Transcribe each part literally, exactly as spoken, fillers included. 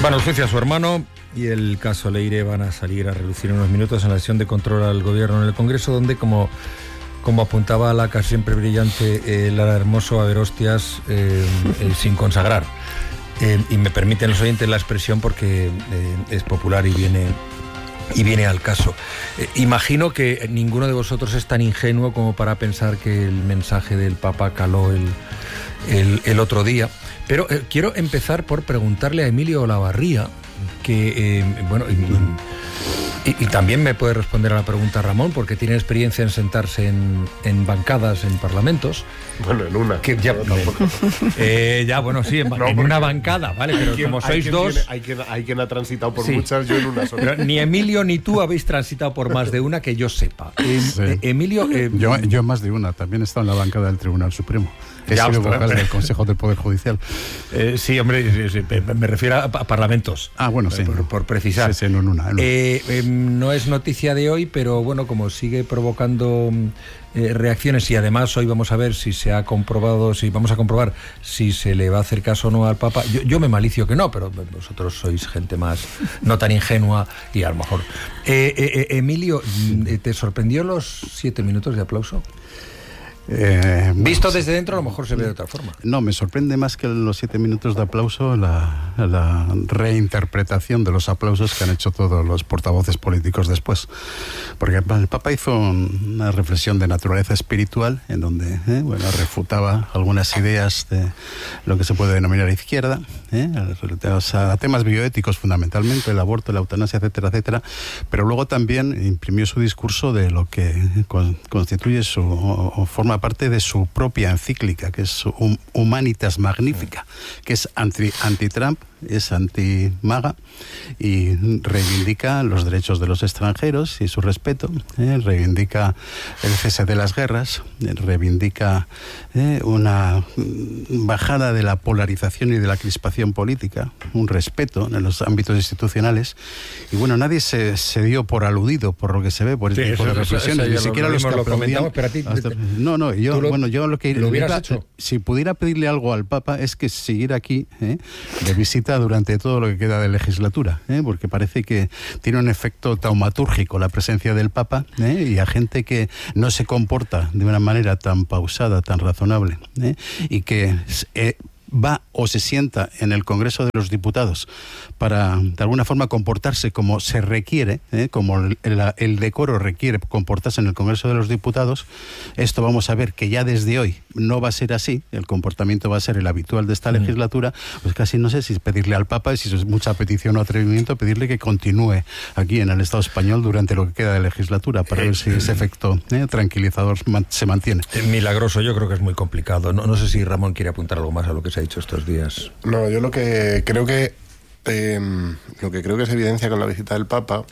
Bueno, el juicio a su hermano y el caso Leire van a salir a relucir en unos minutos en la sesión de control al gobierno en el Congreso, donde, como, como apuntaba la casi siempre brillante eh, Lara Hermoso, a ver hostias eh, eh, sin consagrar. Eh, y me permiten los oyentes la expresión porque eh, es popular y viene, y viene al caso. Eh, imagino que ninguno de vosotros es tan ingenuo como para pensar que el mensaje del Papa caló el, el, el otro día. Pero eh, quiero empezar por preguntarle a Emilio Olavarría, que, eh, bueno, y, y, y también me puede responder a la pregunta Ramón, porque tiene experiencia en sentarse en, en bancadas, en parlamentos. Bueno, en una. Que ya, no, eh, ya, bueno, sí, en, no, en una bancada, ¿vale? Pero quien, como sois hay dos... Tiene, hay, quien, hay quien ha transitado por sí, muchas, yo en una sola. Pero ni Emilio ni tú habéis transitado por más de una que yo sepa. Eh, sí. eh, Emilio... Eh, yo, yo más de una, también he estado en la bancada del Tribunal Supremo. He ya, sido vocal del Consejo del Poder Judicial. Eh, sí, hombre, sí, sí, me refiero a, a parlamentos. Ah, bueno, sí. Por, por precisar. Sí, sí, no, en una, en una. Eh, eh, no es noticia de hoy, pero bueno, como sigue provocando eh, reacciones, y además hoy vamos a ver si se ha comprobado, si vamos a comprobar si se le va a hacer caso o no al Papa. Yo, yo me malicio que no, pero vosotros sois gente más no tan ingenua y a lo mejor. Eh, eh, Emilio, ¿te sorprendió los siete minutos de aplauso? Eh, Visto bueno, desde dentro, a lo mejor se ve de otra forma. No, me sorprende más que los siete minutos de aplauso la, la reinterpretación de los aplausos que han hecho todos los portavoces políticos después. Porque el Papa hizo una reflexión de naturaleza espiritual en donde eh, bueno, refutaba algunas ideas de lo que se puede denominar izquierda, eh, o sea, temas bioéticos fundamentalmente, el aborto, la eutanasia, etcétera, etcétera. Pero luego también imprimió su discurso de lo que constituye su o, o forma parte de su propia encíclica, que es Humanitas Magnifica, que es anti, anti-Trump, es anti-MAGA y reivindica los derechos de los extranjeros y su respeto, eh, reivindica el cese de las guerras, eh, reivindica eh, una bajada de la polarización y de la crispación política, un respeto en los ámbitos institucionales. Y bueno, nadie se, se dio por aludido por lo que se ve, por este sí, tipo eso, de reflexiones, ni siquiera lo, los que lo comentamos, pero a ti, hasta, no, no, yo, lo, bueno, yo lo que ¿lo hubieras iba, hecho? Si pudiera pedirle algo al Papa es que siguiera aquí eh, de visita durante todo lo que queda de legislatura, ¿eh? Porque parece que tiene un efecto taumatúrgico la presencia del Papa, ¿eh? Y a gente que no se comporta de una manera tan pausada, tan razonable, ¿eh? Y que eh, va o se sienta en el Congreso de los Diputados para, de alguna forma, comportarse como se requiere, ¿eh? como el, el, el decoro requiere comportarse en el Congreso de los Diputados. Esto vamos a ver que ya desde hoy no va a ser así, el comportamiento va a ser el habitual de esta mm. legislatura. Pues casi no sé si pedirle al Papa, si es mucha petición o atrevimiento, pedirle que continúe aquí en el Estado español durante lo que queda de legislatura, para eh, ver si ese efecto eh, tranquilizador se mantiene. Milagroso, yo creo que es muy complicado. No, no sé si Ramón quiere apuntar algo más a lo que se ha dicho estos días. No, yo lo que creo que eh, lo que creo que se evidencia con la visita del Papa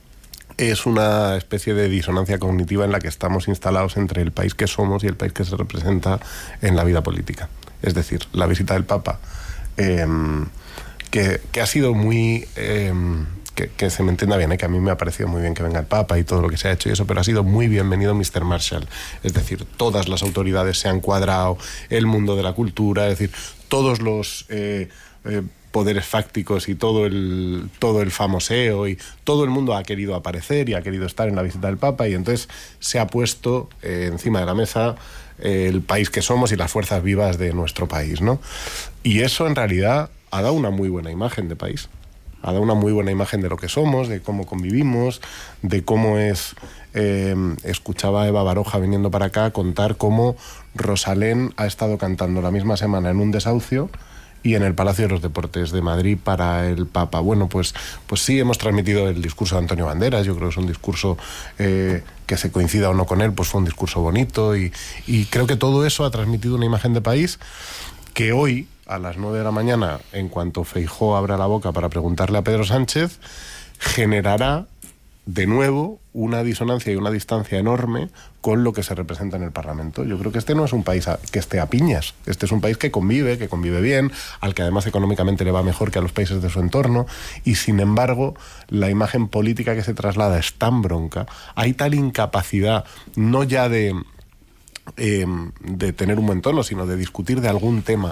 es una especie de disonancia cognitiva en la que estamos instalados entre el país que somos y el país que se representa en la vida política. Es decir, la visita del Papa, eh, que, que ha sido muy... Eh, que, que se me entienda bien, ¿eh? Que a mí me ha parecido muy bien que venga el Papa y todo lo que se ha hecho y eso, pero ha sido muy bienvenido mister Marshall. Es decir, todas las autoridades se han cuadrado, el mundo de la cultura, es decir, todos los... Eh, eh, poderes fácticos y todo el todo el famoseo y todo el mundo ha querido aparecer y ha querido estar en la visita del Papa, y entonces se ha puesto eh, encima de la mesa eh, el país que somos y las fuerzas vivas de nuestro país, ¿no? Y eso en realidad ha dado una muy buena imagen de país, ha dado una muy buena imagen de lo que somos, de cómo convivimos, de cómo es... Eh, escuchaba a Eva Baroja viniendo para acá contar cómo Rosalén ha estado cantando la misma semana en un desahucio y en el Palacio de los Deportes de Madrid para el Papa. Bueno, pues, pues sí, hemos transmitido el discurso de Antonio Banderas. Yo creo que es un discurso eh, que se coincida o no con él, pues fue un discurso bonito, y, y creo que todo eso ha transmitido una imagen de país que hoy, a las nueve de la mañana, en cuanto Feijóo abra la boca para preguntarle a Pedro Sánchez, generará de nuevo una disonancia y una distancia enorme con lo que se representa en el Parlamento. Yo creo que este no es un país a, que esté a piñas. Este es un país que convive, que convive bien, al que además económicamente le va mejor que a los países de su entorno, y sin embargo la imagen política que se traslada es tan bronca, hay tal incapacidad, no ya de, eh, de tener un buen tono, sino de discutir de algún tema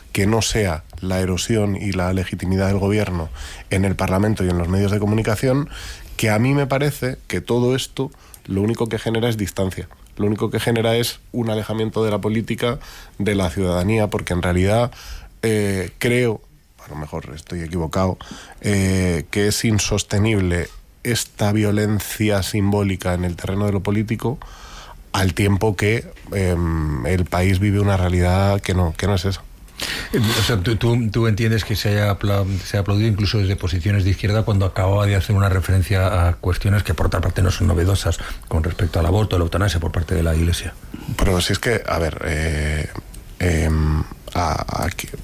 que no sea la erosión y la legitimidad del gobierno en el Parlamento y en los medios de comunicación, que a mí me parece que todo esto lo único que genera es distancia. Lo único que genera es un alejamiento de la política de la ciudadanía, porque en realidad eh, creo, a lo mejor estoy equivocado, eh, que es insostenible esta violencia simbólica en el terreno de lo político, al tiempo que eh, el país vive una realidad que no, que no es esa. O sea, tú, tú, tú entiendes que se haya, apla- se ha aplaudido incluso desde posiciones de izquierda cuando acababa de hacer una referencia a cuestiones que por otra parte no son novedosas con respecto al aborto, a la eutanasia por parte de la Iglesia. Pero si es que, a ver, eh, eh, a, a,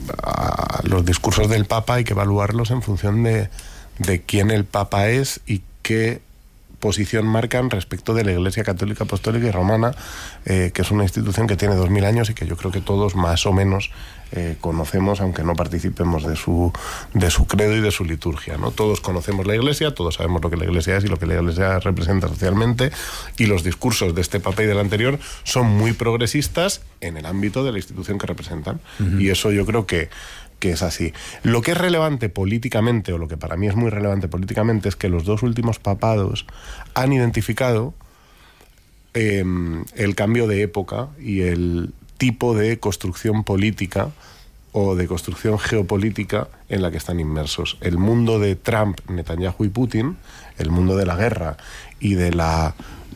a los discursos del Papa hay que evaluarlos en función de, de quién el Papa es y qué posición marcan respecto de la Iglesia Católica Apostólica y Romana, eh, que es una institución que tiene dos mil años y que yo creo que todos más o menos eh, conocemos, aunque no participemos de su, de su credo y de su liturgia, ¿no? Todos conocemos la Iglesia, todos sabemos lo que la Iglesia es y lo que la Iglesia representa socialmente, y los discursos de este Papa y del anterior son muy progresistas en el ámbito de la institución que representan. Uh-huh. Y eso yo creo que que es así. Lo que es relevante políticamente, o lo que para mí es muy relevante políticamente, es que los dos últimos papados han identificado eh, el cambio de época y el tipo de construcción política o de construcción geopolítica en la que están inmersos. El mundo de Trump, Netanyahu y Putin, el mundo de la guerra y de la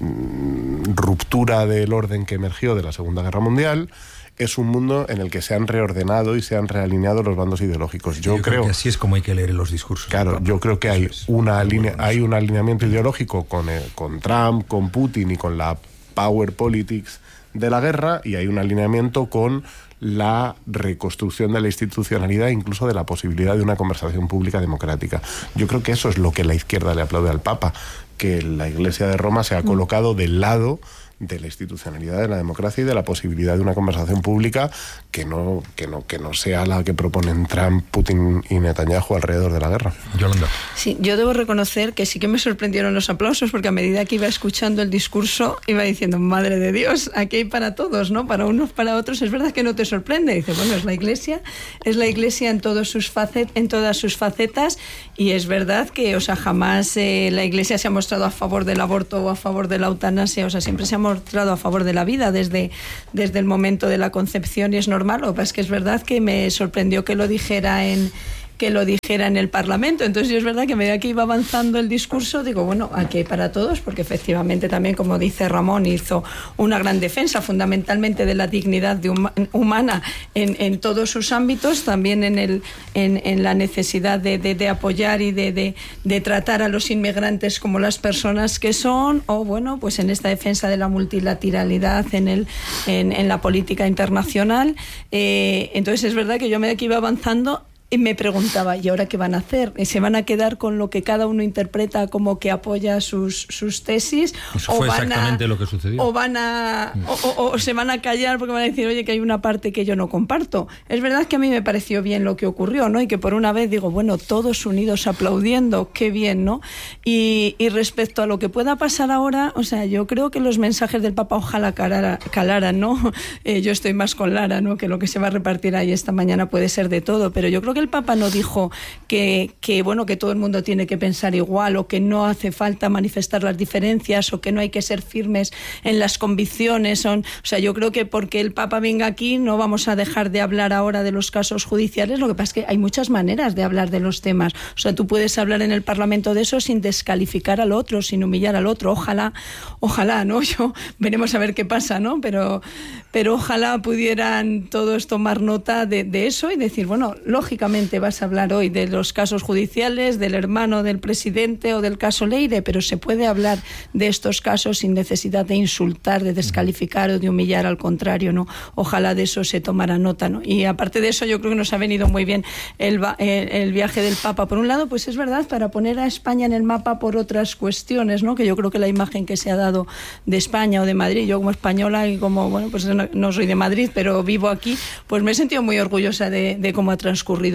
mm, ruptura del orden que emergió de la Segunda Guerra Mundial, es un mundo en el que se han reordenado y se han realineado los bandos ideológicos. Yo, yo creo, creo que así es como hay que leer los discursos. Claro, yo creo que hay, es, una aline, hay un alineamiento ideológico con, eh, con Trump, con Putin y con la power politics de la guerra, y hay un alineamiento con la reconstrucción de la institucionalidad, incluso de la posibilidad de una conversación pública democrática. Yo creo que eso es lo que la izquierda le aplaude al Papa, que la Iglesia de Roma se ha colocado del lado de la institucionalidad de la democracia y de la posibilidad de una conversación pública que no, que no, que no sea la que proponen Trump, Putin y Netanyahu alrededor de la guerra. Yolanda. Sí, yo debo reconocer que sí que me sorprendieron los aplausos, porque a medida que iba escuchando el discurso iba diciendo, madre de Dios, aquí hay para todos, ¿no? Para unos, para otros. Es verdad que no te sorprende. Dice, bueno, es la Iglesia, es la Iglesia en todos sus facet, en todas sus facetas, y es verdad que, o sea, jamás eh, la Iglesia se ha mostrado a favor del aborto o a favor de la eutanasia, o sea, siempre se ha mostrado a favor de la vida desde, desde el momento de la concepción, y es normal. Lo que pasa es que es verdad que me sorprendió que lo dijera en que lo dijera en el Parlamento. Entonces, es verdad que a medida que iba avanzando el discurso, digo, bueno, aquí hay para todos, porque efectivamente también, como dice Ramón, hizo una gran defensa fundamentalmente de la dignidad de hum- humana en, en todos sus ámbitos, también en, el, en, en la necesidad de, de, de apoyar y de, de, de tratar a los inmigrantes como las personas que son, o bueno, pues en esta defensa de la multilateralidad en, el, en, en la política internacional. Eh, entonces, es verdad que yo a medida que iba avanzando, y me preguntaba, ¿y ahora qué van a hacer? ¿Se van a quedar con lo que cada uno interpreta como que apoya sus, sus tesis? Eso o fue van exactamente a, lo que sucedió. O van a o, o, o se van a callar porque van a decir, oye, que hay una parte que yo no comparto. Es verdad que a mí me pareció bien lo que ocurrió, ¿no? Y que por una vez digo, bueno, todos unidos aplaudiendo, qué bien, ¿no? Y, y respecto a lo que pueda pasar ahora, o sea, yo creo que los mensajes del Papa ojalá calara, calaran, ¿no? Eh, yo estoy más con Lara, ¿no? Que lo que se va a repartir ahí esta mañana puede ser de todo, pero yo creo que el Papa no dijo que, que, bueno, que todo el mundo tiene que pensar igual, o que no hace falta manifestar las diferencias, o que no hay que ser firmes en las convicciones. Son, o sea, yo creo que porque el Papa venga aquí no vamos a dejar de hablar ahora de los casos judiciales. Lo que pasa es que hay muchas maneras de hablar de los temas. O sea, tú puedes hablar en el Parlamento de eso sin descalificar al otro, sin humillar al otro. Ojalá, ojalá, ¿no? Yo veremos a ver qué pasa, ¿no? Pero, pero ojalá pudieran todos tomar nota de, de eso y decir, bueno, lógicamente vas a hablar hoy de los casos judiciales, del hermano del presidente o del caso Leire, pero se puede hablar de estos casos sin necesidad de insultar, de descalificar o de humillar, al contrario, ¿no? Ojalá de eso se tomara nota, ¿no? Y aparte de eso, yo creo que nos ha venido muy bien el, el, el viaje del Papa. Por un lado, pues es verdad, para poner a España en el mapa por otras cuestiones, ¿no? Que yo creo que la imagen que se ha dado de España o de Madrid, yo como española y como, bueno, pues no, no soy de Madrid, pero vivo aquí, pues me he sentido muy orgullosa de, de cómo ha transcurrido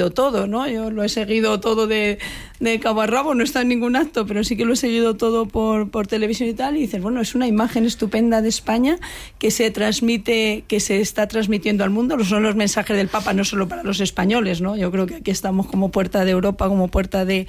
seguido todo, ¿no? Yo lo he seguido todo de, de cabo a rabo, no está en ningún acto, pero sí que lo he seguido todo por, por televisión y tal, y dices, bueno, es una imagen estupenda de España que se transmite, que se está transmitiendo al mundo. Son los mensajes del Papa, no solo para los españoles, ¿no? Yo creo que aquí estamos como puerta de Europa, como puerta de,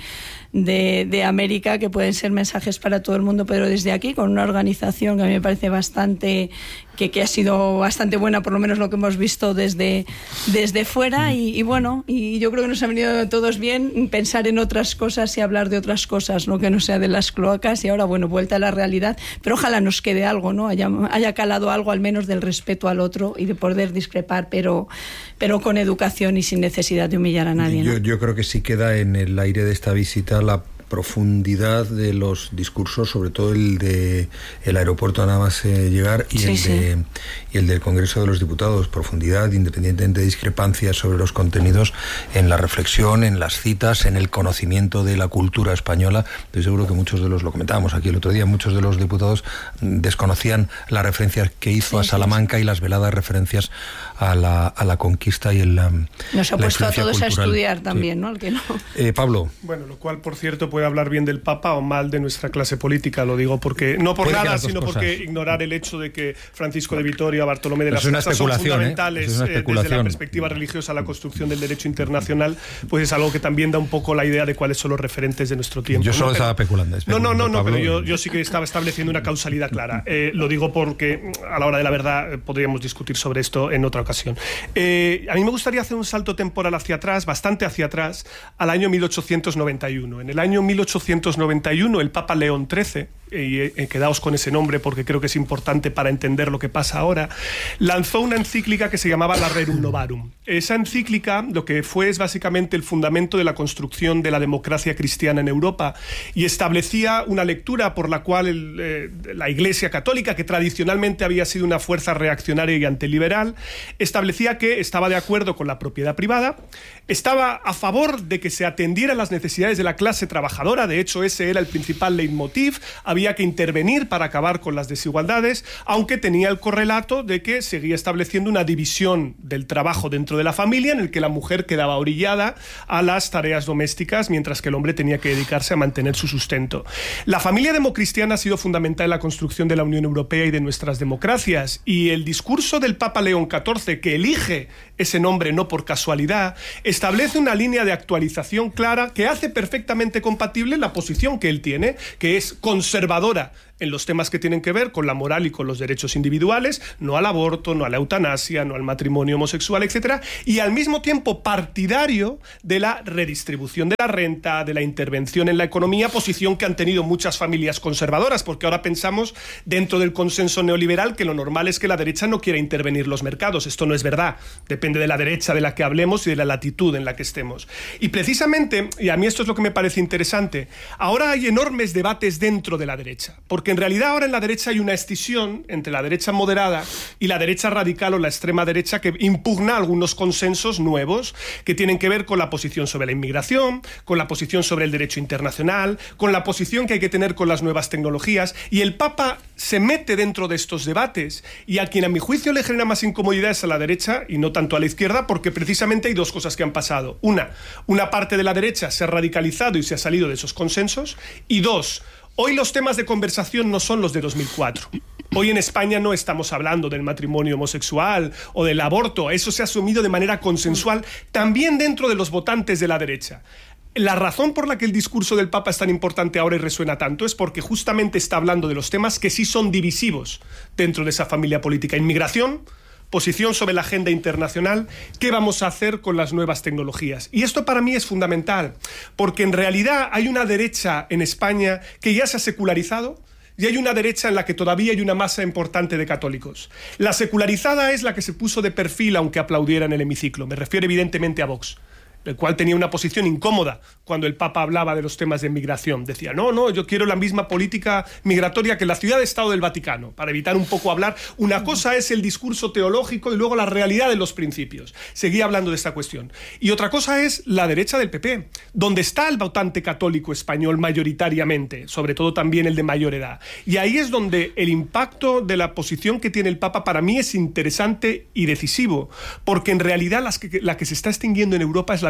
de, de América, que pueden ser mensajes para todo el mundo, pero desde aquí, con una organización que a mí me parece bastante, que, que ha sido bastante buena, por lo menos lo que hemos visto desde, desde fuera, y, y bueno, y yo creo que nos ha venido todos bien pensar en otras cosas y hablar de otras cosas, ¿no? Que no sea de las cloacas, y ahora, bueno, vuelta a la realidad, pero ojalá nos quede algo, ¿no? Haya, haya calado algo al menos del respeto al otro y de poder discrepar, pero, pero con educación y sin necesidad de humillar a nadie, ¿no? Yo, yo creo que sí queda en el aire de esta visita la profundidad de los discursos, sobre todo el de el aeropuerto nada más eh, llegar y, sí, el de, sí. y el del Congreso de los Diputados, profundidad, independientemente de discrepancias sobre los contenidos, en la reflexión, en las citas, en el conocimiento de la cultura española. Estoy seguro que muchos de los, lo comentábamos aquí el otro día, muchos de los diputados desconocían las referencias que hizo sí, a Salamanca sí, sí. y las veladas referencias a la, a la conquista y el la nos ha la puesto a todos cultural. a estudiar también, sí. ¿no? El que no. Eh, Pablo. Bueno, lo cual, por cierto, puede hablar bien del Papa o mal de nuestra clase política, lo digo porque no por nada, sino cosas. porque ignorar el hecho de que Francisco de Vitoria, Bartolomé de las Casas son fundamentales ¿eh? Es desde la perspectiva religiosa la construcción del derecho internacional, pues es algo que también da un poco la idea de cuáles son los referentes de nuestro tiempo. Yo solo ¿no? estaba especulando. No, no, no, no, pero yo, yo sí que estaba estableciendo una causalidad clara. Eh, lo digo porque a la hora de la verdad eh, podríamos discutir sobre esto en otra ocasión. Eh, a mí me gustaría hacer un salto temporal hacia atrás, bastante hacia atrás, al año mil ochocientos noventa y uno. En el año mil ochocientos noventa y uno, el Papa León trece, y eh, quedaos con ese nombre porque creo que es importante para entender lo que pasa ahora, lanzó una encíclica que se llamaba la Rerum Novarum. Esa encíclica lo que fue es básicamente el fundamento de la construcción de la democracia cristiana en Europa, y establecía una lectura por la cual el, eh, la Iglesia Católica, que tradicionalmente había sido una fuerza reaccionaria y antiliberal, establecía que estaba de acuerdo con la propiedad privada, estaba a favor de que se atendieran las necesidades de la clase trabajadora. De hecho, ese era el principal leitmotiv. Había que intervenir para acabar con las desigualdades, aunque tenía el correlato de que seguía estableciendo una división del trabajo dentro de la familia, en el que la mujer quedaba orillada a las tareas domésticas, mientras que el hombre tenía que dedicarse a mantener su sustento. La familia democristiana ha sido fundamental en la construcción de la Unión Europea y de nuestras democracias, y el discurso del Papa León catorce, que elige ese nombre no por casualidad, establece una línea de actualización clara que hace perfectamente compatible la posición que él tiene, que es conservadora en los temas que tienen que ver con la moral y con los derechos individuales, no al aborto, no a la eutanasia, no al matrimonio homosexual, etcétera, y al mismo tiempo partidario de la redistribución de la renta, de la intervención en la economía, posición que han tenido muchas familias conservadoras, porque ahora pensamos dentro del consenso neoliberal que lo normal es que la derecha no quiera intervenir los mercados. Esto no es verdad, depende de la derecha de la que hablemos y de la latitud en la que estemos. Y precisamente, y a mí esto es lo que me parece interesante, ahora hay enormes debates dentro de la derecha, porque que en realidad ahora en la derecha hay una escisión entre la derecha moderada y la derecha radical o la extrema derecha, que impugna algunos consensos nuevos que tienen que ver con la posición sobre la inmigración, con la posición sobre el derecho internacional, con la posición que hay que tener con las nuevas tecnologías, y el Papa se mete dentro de estos debates, y a quien a mi juicio le genera más incomodidad es a la derecha y no tanto a la izquierda, porque precisamente hay dos cosas que han pasado. Una, una parte de la derecha se ha radicalizado y se ha salido de esos consensos, y dos, hoy los temas de conversación no son los de dos mil cuatro. Hoy en España no estamos hablando del matrimonio homosexual o del aborto. Eso se ha asumido de manera consensual también dentro de los votantes de la derecha. La razón por la que el discurso del Papa es tan importante ahora y resuena tanto es porque justamente está hablando de los temas que sí son divisivos dentro de esa familia política. Inmigración, posición sobre la agenda internacional, qué vamos a hacer con las nuevas tecnologías. Y esto para mí es fundamental, porque en realidad hay una derecha en España que ya se ha secularizado, y hay una derecha en la que todavía hay una masa importante de católicos. La secularizada es la que se puso de perfil aunque aplaudiera en el hemiciclo. Me refiero evidentemente a Vox, el cual tenía una posición incómoda cuando el Papa hablaba de los temas de migración. Decía, no, no, yo quiero la misma política migratoria que la ciudad-estado del Vaticano, para evitar un poco hablar. Una cosa es el discurso teológico y luego la realidad de los principios. Seguía hablando de esta cuestión. Y otra cosa es la derecha del P P, donde está el votante católico español mayoritariamente, sobre todo también el de mayor edad. Y ahí es donde el impacto de la posición que tiene el Papa para mí es interesante y decisivo, porque en realidad las que, la que se está extinguiendo en Europa es la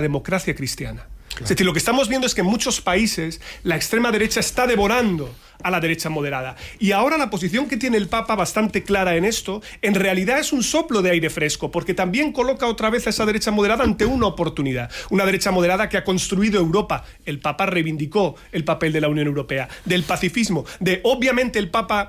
democracia cristiana. Claro. Es decir, lo que estamos viendo es que en muchos países la extrema derecha está devorando a la derecha moderada. Y ahora la posición que tiene el Papa, bastante clara en esto, en realidad es un soplo de aire fresco, porque también coloca otra vez a esa derecha moderada ante una oportunidad. Una derecha moderada que ha construido Europa. El Papa reivindicó el papel de la Unión Europea, del pacifismo, de obviamente el Papa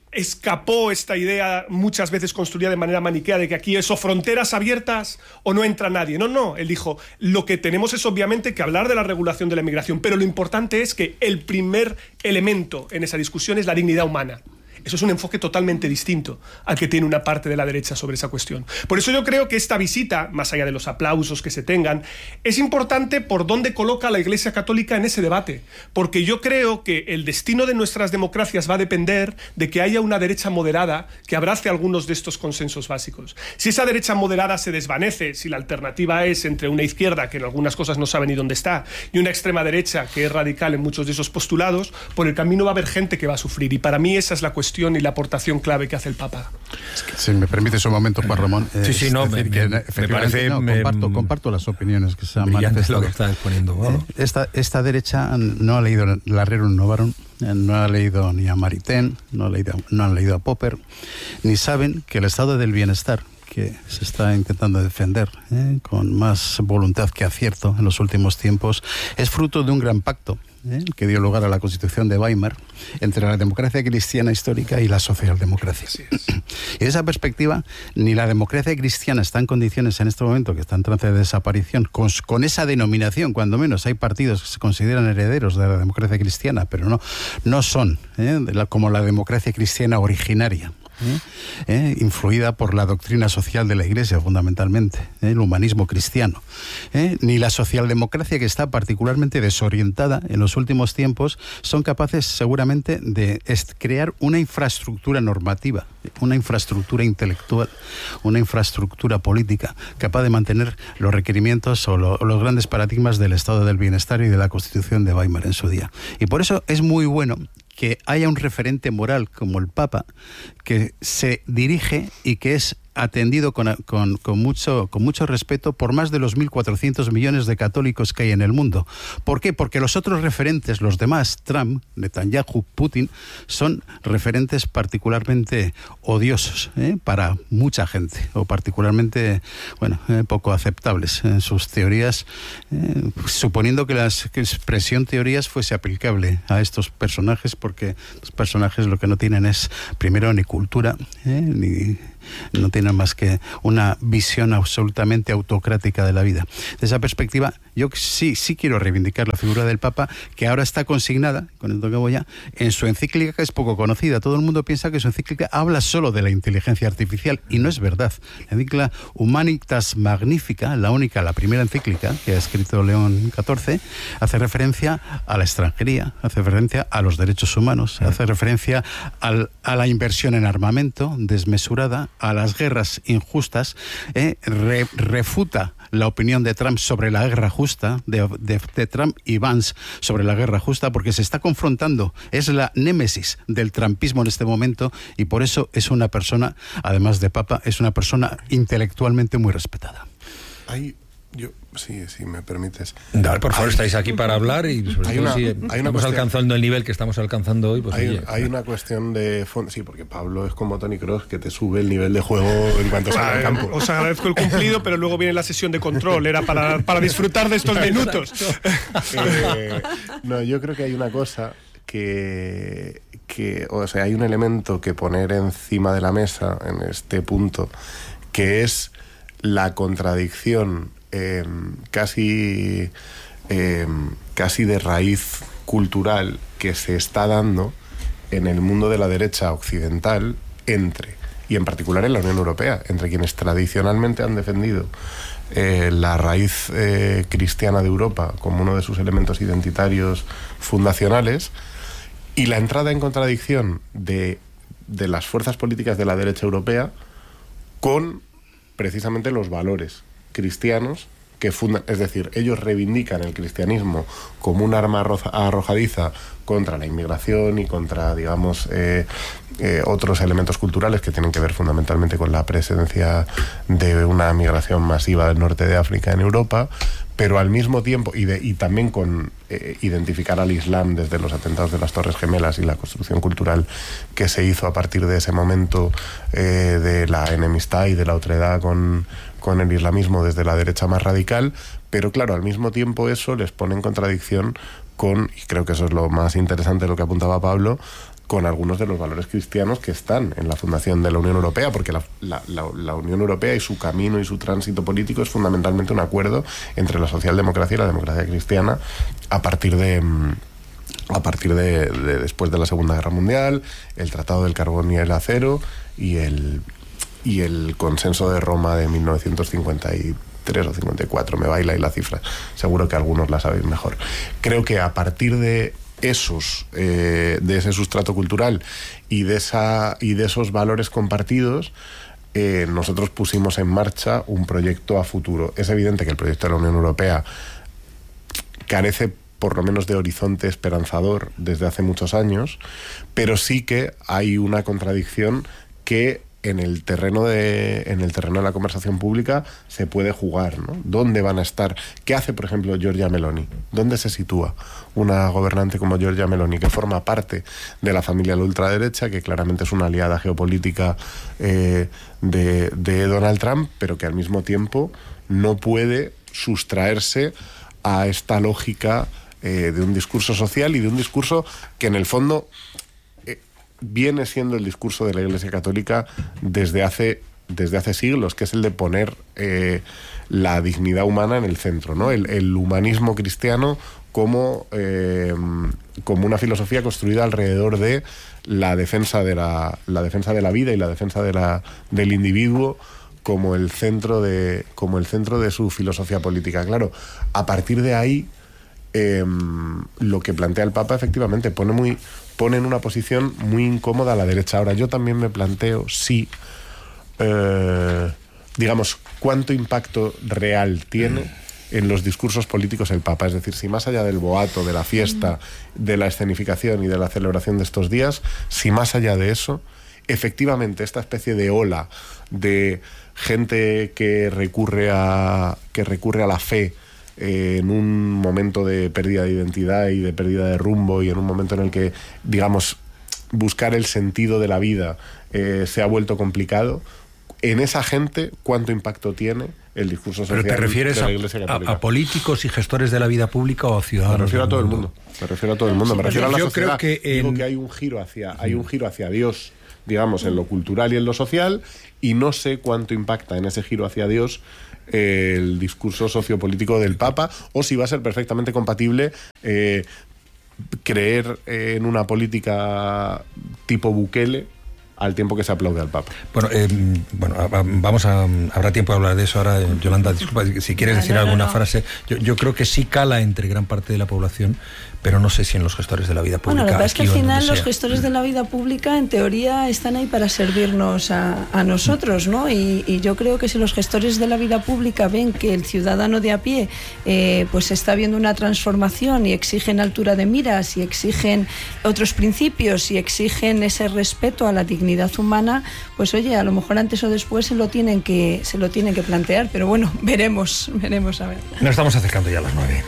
escapó esta idea muchas veces construida de manera maniquea de que aquí es o fronteras abiertas o no entra nadie. No, no, él dijo, lo que tenemos es obviamente que hablar de la regulación de la inmigración, pero lo importante es que el primer elemento en esa discusión es la dignidad humana. Eso es un enfoque totalmente distinto al que tiene una parte de la derecha sobre esa cuestión. Por eso yo creo que esta visita, más allá de los aplausos que se tengan, es importante por dónde coloca a la Iglesia Católica en ese debate. Porque yo creo que el destino de nuestras democracias va a depender de que haya una derecha moderada que abrace algunos de estos consensos básicos. Si esa derecha moderada se desvanece, si la alternativa es entre una izquierda, que en algunas cosas no sabe ni dónde está, y una extrema derecha que es radical en muchos de esos postulados, por el camino va a haber gente que va a sufrir. Y para mí esa es la cuestión y la aportación clave que hace el Papa. Si me permites un momento, Juan Ramón. Eh, sí, sí, no, decir, me, me, me parece... No, me, comparto, comparto las opiniones que se han manifestado. Lo que está exponiendo, ¿no? eh, esta, esta derecha no ha leído la Rerum Novarum, eh, no ha leído ni a Maritain, no ha leído, no han leído a Popper, ni saben que el estado del bienestar que se está intentando defender eh, con más voluntad que acierto en los últimos tiempos es fruto de un gran pacto ¿eh? que dio lugar a la Constitución de Weimar entre la democracia cristiana histórica y la socialdemocracia. Y de esa perspectiva, ni la democracia cristiana está en condiciones en este momento, que está en trance de desaparición, con, con esa denominación, cuando menos hay partidos que se consideran herederos de la democracia cristiana, pero no, no son ¿eh? de la, como la democracia cristiana originaria. ¿Eh? ¿Eh? influida por la doctrina social de la Iglesia fundamentalmente, ¿eh? el humanismo cristiano, ¿eh? ni la socialdemocracia, que está particularmente desorientada en los últimos tiempos, son capaces seguramente de crear una infraestructura normativa, una infraestructura intelectual, una infraestructura política capaz de mantener los requerimientos o, lo, o los grandes paradigmas del estado del bienestar y de la Constitución de Weimar en su día. Y por eso es muy bueno que haya un referente moral como el Papa, que se dirige y que es atendido con, con, con, mucho, con mucho respeto por más de los mil cuatrocientos millones de católicos que hay en el mundo. ¿Por qué? Porque los otros referentes, los demás, Trump, Netanyahu, Putin, son referentes particularmente odiosos ¿eh? para mucha gente, o particularmente, bueno, eh, poco aceptables en sus teorías, eh, suponiendo que la expresión teorías fuese aplicable a estos personajes, porque los personajes lo que no tienen es, primero, ni cultura, eh, ni... no tienen más que una visión absolutamente autocrática de la vida. De esa perspectiva, yo sí, sí quiero reivindicar la figura del Papa, que ahora está consignada, con esto que voy ya, en su encíclica, que es poco conocida. Todo el mundo piensa que su encíclica habla solo de la inteligencia artificial, y no es verdad. La encíclica Humanitas Magnifica, la única, la primera encíclica que ha escrito León catorce, hace referencia a la extranjería, hace referencia a los derechos humanos, hace referencia al, a la inversión en armamento desmesurada, a las guerras injustas, eh, re, refuta la opinión de Trump sobre la guerra justa, de, de, de Trump y Vance sobre la guerra justa, porque se está confrontando, es la némesis del trumpismo en este momento, y por eso es una persona, además de Papa, es una persona intelectualmente muy respetada. Hay... Yo, sí, sí, me permites. Dale, por favor, hay, estáis aquí para hablar y sobre hay todo una, si hay estamos una cuestión, alcanzando el nivel que estamos alcanzando hoy. Pues hay, oye, hay una cuestión de fondo, sí, porque Pablo es como Tony Cross, que te sube el nivel de juego en cuanto sale al campo. Os agradezco el cumplido, pero luego viene la sesión de control, era para, para disfrutar de estos minutos. eh, no, yo creo que hay una cosa que, que, o sea, hay un elemento que poner encima de la mesa en este punto, que es la contradicción Eh, casi eh, casi de raíz cultural que se está dando en el mundo de la derecha occidental entre, y en particular en la Unión Europea, entre quienes tradicionalmente han defendido eh, la raíz eh, cristiana de Europa como uno de sus elementos identitarios fundacionales, y la entrada en contradicción de, de las fuerzas políticas de la derecha europea con precisamente los valores cristianos que fundan, es decir, ellos reivindican el cristianismo como un arma arrojadiza contra la inmigración y contra, digamos, eh, eh, otros elementos culturales que tienen que ver fundamentalmente con la presencia de una migración masiva del norte de África en Europa, pero al mismo tiempo, y, de, y también con eh, identificar al Islam desde los atentados de las Torres Gemelas y la construcción cultural que se hizo a partir de ese momento eh, de la enemistad y de la otredad con, con el islamismo desde la derecha más radical, pero claro, al mismo tiempo eso les pone en contradicción con, y creo que eso es lo más interesante de lo que apuntaba Pablo, con algunos de los valores cristianos que están en la fundación de la Unión Europea, porque la, la, la, la Unión Europea y su camino y su tránsito político es fundamentalmente un acuerdo entre la socialdemocracia y la democracia cristiana a partir de... a partir de, de después de la Segunda Guerra Mundial, el Tratado del Carbón y el Acero y el, y el Consenso de Roma de mil novecientos cincuenta y tres o cincuenta y cuatro, me baila ahí la cifra, seguro que algunos la sabéis mejor. Creo que a partir de esos, eh, de ese sustrato cultural y de, esa, y de esos valores compartidos, eh, nosotros pusimos en marcha un proyecto a futuro. Es evidente que el proyecto de la Unión Europea carece por lo menos de horizonte esperanzador desde hace muchos años, pero sí que hay una contradicción que en el terreno de en el terreno de la conversación pública se puede jugar, ¿no? ¿Dónde van a estar? ¿Qué hace, por ejemplo, Giorgia Meloni? ¿Dónde se sitúa una gobernante como Giorgia Meloni, que forma parte de la familia de la ultraderecha, que claramente es una aliada geopolítica eh, de, de Donald Trump, pero que al mismo tiempo no puede sustraerse a esta lógica eh, de un discurso social y de un discurso que en el fondo viene siendo el discurso de la Iglesia Católica desde hace, desde hace siglos, que es el de poner eh, la dignidad humana en el centro, ¿no? El, el humanismo cristiano como, eh, como una filosofía construida alrededor de la defensa de la, la defensa de la vida y la defensa de la, del individuo como el centro de, como el centro de su filosofía política. Claro, a partir de ahí, eh, lo que plantea el Papa efectivamente pone muy pone en una posición muy incómoda a la derecha. Ahora, yo también me planteo si, eh, digamos, cuánto impacto real tiene en los discursos políticos el Papa. Es decir, si más allá del boato, de la fiesta, de la escenificación y de la celebración de estos días, si más allá de eso, efectivamente esta especie de ola de gente que recurre a, que recurre a la fe Eh, en un momento de pérdida de identidad y de pérdida de rumbo, y en un momento en el que, digamos, buscar el sentido de la vida eh, se ha vuelto complicado, en esa gente, ¿cuánto impacto tiene el discurso social? ¿Pero te refieres de la Iglesia Católica? A, a políticos y gestores de la vida pública o a ciudadanos? Me refiero a todo el mundo. Me refiero a todo el mundo. Me refiero a la Yo sociedad. creo que en... Digo que hay un giro hacia, hay un giro hacia Dios, digamos, en lo cultural y en lo social, y no sé cuánto impacta en ese giro hacia Dios el discurso sociopolítico del Papa, o si va a ser perfectamente compatible eh, creer en una política tipo Bukele al tiempo que se aplaude al Papa. Bueno, eh, bueno, vamos a, habrá tiempo de hablar de eso ahora. Yolanda, disculpa, si quieres decir no, no, alguna no. frase. Yo, yo creo que sí cala entre gran parte de la población, pero no sé si en los gestores de la vida pública. Bueno, la verdad es que al final los gestores de la vida pública, en teoría, están ahí para servirnos a, a nosotros, ¿no? Y, y yo creo que si los gestores de la vida pública ven que el ciudadano de a pie eh, pues está viendo una transformación y exigen altura de miras y exigen otros principios y exigen ese respeto a la dignidad humana, pues oye, a lo mejor antes o después se lo tienen que, se lo tienen que plantear, pero bueno, veremos, veremos a ver. Nos estamos acercando ya a las nueve.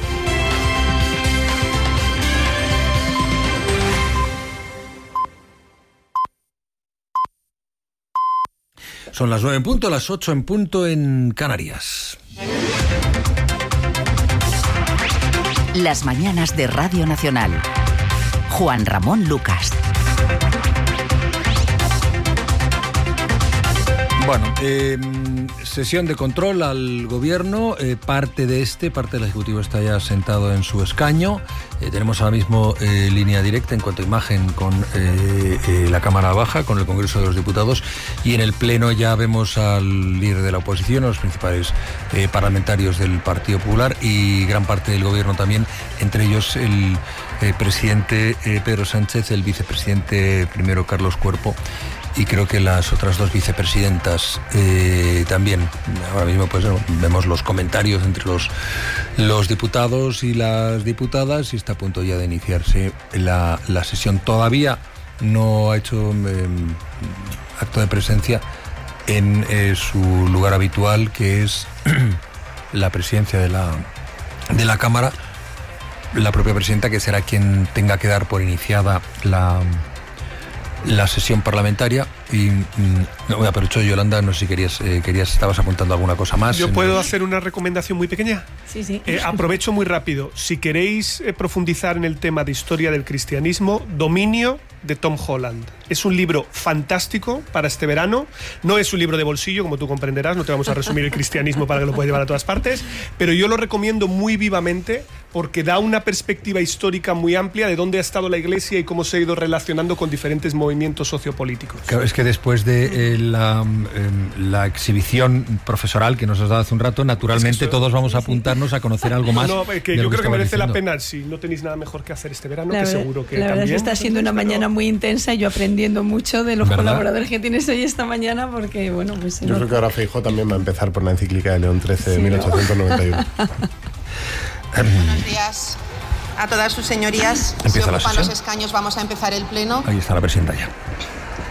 Son las nueve en punto, las ocho en punto en Canarias. Las mañanas de Radio Nacional. Juan Ramón Lucas. Bueno, eh, sesión de control al gobierno, eh, parte de este, parte del Ejecutivo está ya sentado en su escaño. Eh, tenemos ahora mismo eh, línea directa en cuanto a imagen con eh, eh, la Cámara Baja, con el Congreso de los Diputados, y en el Pleno ya vemos al líder de la oposición, a los principales eh, parlamentarios del Partido Popular y gran parte del gobierno también, entre ellos el eh, presidente eh, Pedro Sánchez, el vicepresidente primero Carlos Cuerpo, y creo que las otras dos vicepresidentas eh, también. Ahora mismo pues vemos los comentarios entre los, los diputados y las diputadas, y está a punto ya de iniciarse la, la sesión. Todavía no ha hecho eh, acto de presencia en eh, su lugar habitual, que es la presidencia de la, de la Cámara, la propia presidenta, que será quien tenga que dar por iniciada la, la sesión parlamentaria. Y mm, aprovecho, Yolanda, no sé si querías, eh, querías, estabas apuntando alguna cosa más. ¿Yo puedo hacer una recomendación muy pequeña? Sí, sí. Eh, aprovecho muy rápido. Si queréis eh, profundizar en el tema de historia del cristianismo, Dominio, de Tom Holland. Es un libro fantástico para este verano. No es un libro de bolsillo, como tú comprenderás, no te vamos a resumir el cristianismo para que lo puedas llevar a todas partes, pero yo lo recomiendo muy vivamente porque da una perspectiva histórica muy amplia de dónde ha estado la Iglesia y cómo se ha ido relacionando con diferentes movimientos sociopolíticos. Claro, es que después de eh, la, eh, la exhibición profesoral que nos has dado hace un rato, naturalmente es que eso, todos vamos a apuntarnos a conocer algo más. No, no, que yo creo que merece diciendo. la pena, si no tenéis nada mejor que hacer este verano, la que verdad, seguro que la también. verdad es que está siendo una mañana muy intensa y yo aprendiendo mucho de los ¿verdad? colaboradores que tienes hoy esta mañana, porque bueno, pues yo creo que ahora Feijóo también va a empezar por la encíclica de León trece de sí, mil ochocientos noventa y uno. Buenos días a todas sus señorías. Empieza si la ocupan sesión. los escaños, vamos a empezar el pleno. Ahí está la presidenta ya.